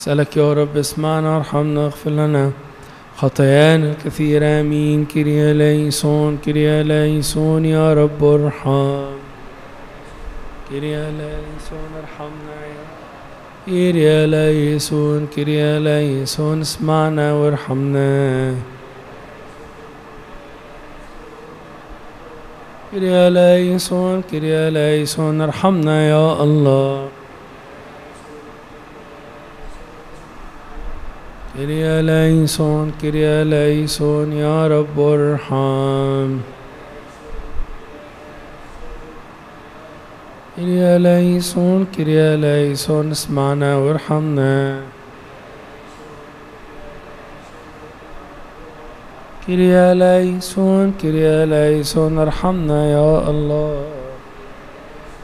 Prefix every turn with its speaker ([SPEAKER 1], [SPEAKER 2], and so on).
[SPEAKER 1] اسألك يا رب اسمعنا ارحمنا اغفر لنا خطايانا الكثيرة. آمين. كريا ليسون كريا ليسون يا رب ارحم. كريا ليسون ارحمنا يا كريا ليسون كريا ليسون اسمعنا وارحمنا. كريا ليسون كريا ليسون ارحمنا يا الله. كريا ليسون يا رب ارحم. كريا ليسون اسمعنا وارحمنا. كريا ليسون ارحمنا يا الله.